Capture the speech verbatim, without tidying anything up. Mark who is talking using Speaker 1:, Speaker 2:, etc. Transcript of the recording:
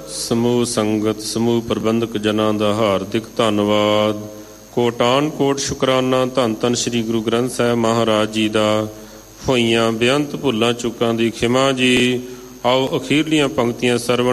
Speaker 1: ਸਮੂਹ ਸੰਗਤ ਸਮੂਹ ਪ੍ਰਬੰਧਕ ਜਨਾਂ ਦਾ ਹਾਰਦਿਕ ਧੰਨਵਾਦ। ਕੋਟਾਨ ਕੋਟ ਸ਼ੁਕਰਾਨਾ ਧੰਨ ਧੰਨ ਸ੍ਰੀ ਗੁਰੂ ਗ੍ਰੰਥ ਸਾਹਿਬ ਮਹਾਰਾਜ ਜੀ ਦਾ। ਹੋਈਆਂ ਬੇਅੰਤ ਭੁੱਲਾਂ ਚੁੱਕਾਂ ਦੀ ਖਿਮਾ ਜੀ। ਆਓ ਅਖੀਰਲੀਆਂ ਪੰਕਤੀਆਂ ਸਰਵਣ